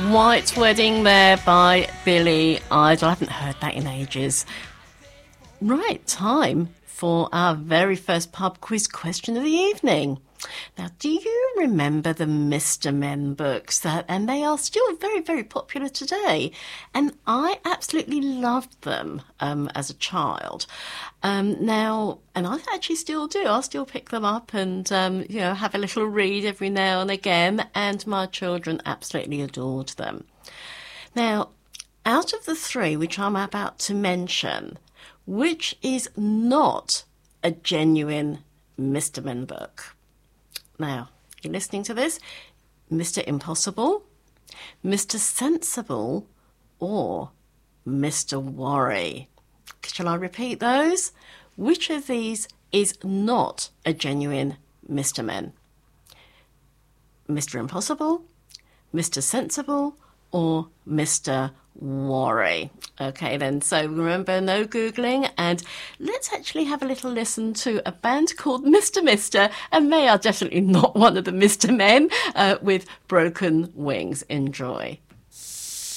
White Wedding there by Billy Idol. I haven't heard that in ages. Right, time for our very first pub quiz question of the evening. Now, do you remember the Mr. Men books? And they are still very, very popular today. And I absolutely loved them as a child. Now, and I actually still do. I'll still pick them up and, have a little read every now and again. And my children absolutely adored them. Now, out of the three which I'm about to mention, which is not a genuine Mr. Men book? Now, you're listening to this, Mr. Impossible, Mr. Sensible, or Mr. Worry. Shall I repeat those? Which of these is not a genuine Mr. Men? Mr. Impossible, Mr. Sensible, or Mr. Worry? Okay then, so remember, no Googling, and let's actually have a little listen to a band called Mr. Mister, and they are definitely not one of the Mr. Men, with Broken Wings. Enjoy.